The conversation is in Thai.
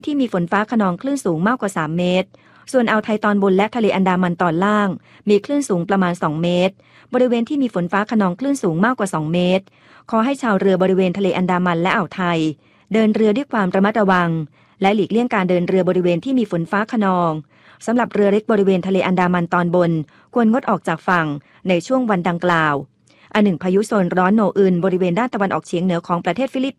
ที่มีฝนฟ้าคะนองคลื่นสูงมากกว่า3เมตรส่วนอ่าวไทยตอนบนและทะเลอันดามันตอนล่างมีคลื่นสูงประมาณ2เมตรบริเวณที่มีฝนฟ้าคะนองคลื่นสูงมากกว่า2เมตรขอให้ชาวเรือบริเวณทะเลอันดามันและอ่าวไทยเดินเรือด้วยความระมัดระวังและหลีกเลี่ยงการเดินเรือบริเวณที่มีฝนฟ้าคะนองสำหรับเรือเล็กบริเวณทะเลอันดามันตอนบนควรงดออกจากฝั่งในช่วงวันดังกล่าวอันหนึ่งพายุโซนร้อนโนอึนบริเวณด้านตะวันออกเฉียงเหนือของประเทศฟิลิป